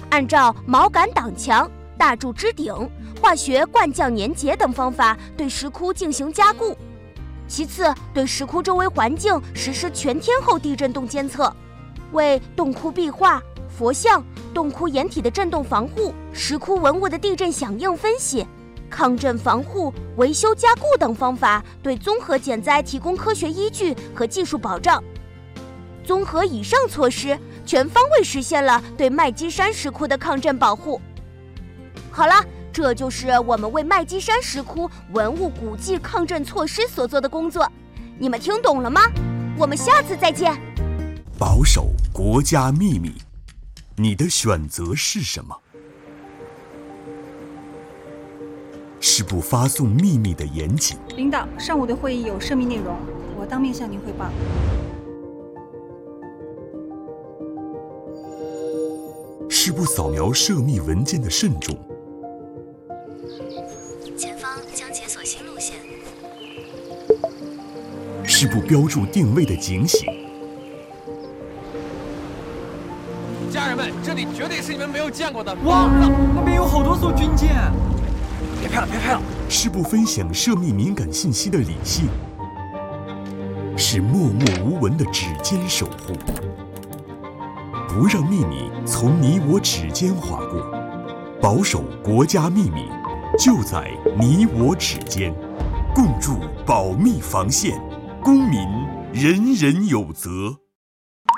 按照毛杆挡墙、大柱支顶、化学灌浆粘结等方法对石窟进行加固。其次，对石窟周围环境实施全天候地震动监测，为洞窟壁画、佛像、洞窟掩体的震动防护、石窟文物的地震响应分析、抗震防护、维修加固等方法对综合减灾提供科学依据和技术保障。综合以上措施，全方位实现了对麦积山石窟的抗震保护。好了，这就是我们为麦积山石窟文物古迹抗震措施所做的工作，你们听懂了吗？我们下次再见。 保守国家秘密，你的选择是什么？是不发送秘密的严谨？ 领导，上午的会议有涉密内容，我当面向您汇报。 是不扫描涉密文件的慎重？ 前方将解锁新路线。 是不标注定位的警醒？ 家人们，这里绝对是你们没有见过的。 哇，那边有好多艘军舰！ 别拍了，别拍了！ 是不分享涉密敏感信息的理性？是默默无闻的指尖守护？不让秘密从你我指尖划过，保守国家秘密，就在你我指尖，共筑保密防线，公民人人有责。